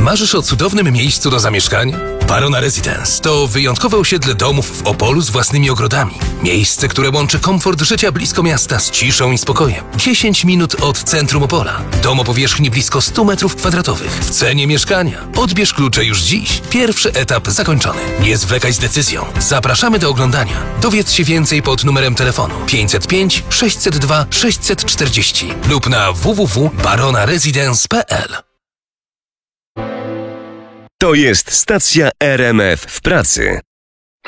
Marzysz o cudownym miejscu do zamieszkania? Barona Residence to wyjątkowe osiedle domów w Opolu z własnymi ogrodami. Miejsce, które łączy komfort życia blisko miasta z ciszą i spokojem. 10 minut od centrum Opola. Dom o powierzchni blisko 100 m2. W cenie mieszkania. Odbierz klucze już dziś. Pierwszy etap zakończony. Nie zwlekaj z decyzją. Zapraszamy do oglądania. Dowiedz się więcej pod numerem telefonu 505 602 640 lub na www.baronaresidence.pl. To jest stacja RMF w pracy.